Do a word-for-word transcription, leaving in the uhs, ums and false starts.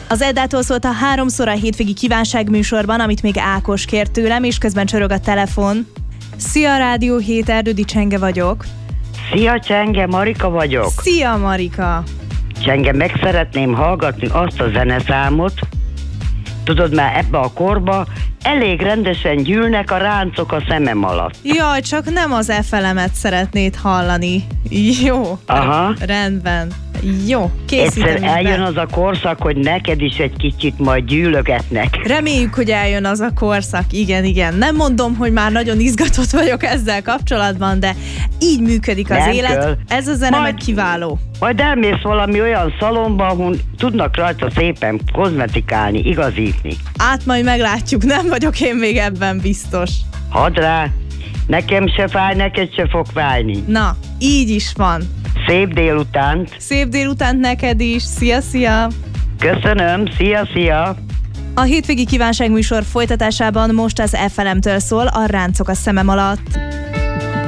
Az Eddától szólt a háromszor a hétvégi kívánság műsorban, amit még Ákos kért tőlem, és közben csörög a telefon. Szia, Rádió hét, Erdődi Csenge vagyok. Szia, Csenge, Marika vagyok. Szia, Marika. Csenge, meg szeretném hallgatni azt a zeneszámot. Tudod, már ebbe a korba elég rendesen gyűlnek a ráncok a szemem alatt. Jaj, csak nem az ef elemet szeretnéd hallani. Jó. Aha. Rendben. Jó, készítem. Egyszer eljön az a korszak, hogy neked is egy kicsit majd gyűlögetnek. Reméljük, hogy eljön az a korszak. Igen, igen. Nem mondom, hogy már nagyon izgatott vagyok ezzel kapcsolatban, de így működik az nem élet. Kell. Ez a zene majd, meg kiváló. Majd elmész valami olyan szalomba, ahol tudnak rajta szépen kozmetikálni, igazítni. Át majd meglátjuk, nem vagyok én még ebben biztos. Hadd rá, nekem se fáj, neked se fog fájni. Na, így is van. Szép délutánt. Szép délutánt neked is. Szia, szia. Köszönöm, szia, szia. A hétvégi kívánság műsor folytatásában most az ef elemtől szól a Ráncok a szemem alatt.